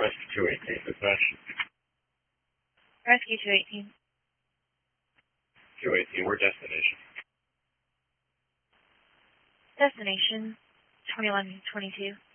Rescue 218, dispatch. Rescue 218. 218, where destination? Destination 2122.